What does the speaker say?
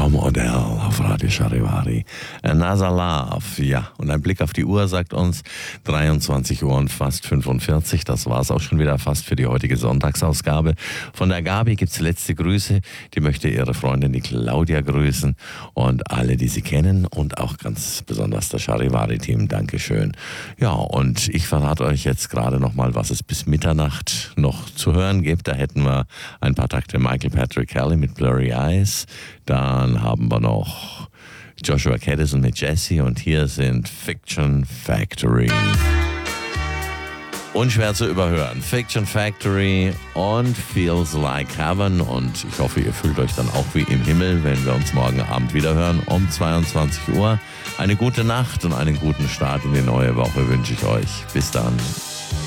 Tom Odell auf Radio Charivari. Another Love, ja. Und ein Blick auf die Uhr sagt uns 23 Uhr und fast 45. Das war es auch schon wieder fast für die heutige Sonntagsausgabe. Von der Gabi gibt es letzte Grüße. Die möchte ihre Freundin, die Claudia, grüßen. Und alle, die sie kennen. Und auch ganz besonders das Charivari-Team. Dankeschön. Ja, und ich verrate euch jetzt gerade nochmal, was es bis Mitternacht noch zu hören gibt. Da hätten wir ein paar Takte Michael Patrick Kelly mit Blurry Eyes. Dann haben wir noch Joshua Caddison mit Jesse und hier sind Fiction Factory. Unschwer zu überhören. Fiction Factory und Feels Like Heaven. Und ich hoffe, ihr fühlt euch dann auch wie im Himmel, wenn wir uns morgen Abend wieder hören um 22 Uhr. Eine gute Nacht und einen guten Start in die neue Woche wünsche ich euch. Bis dann.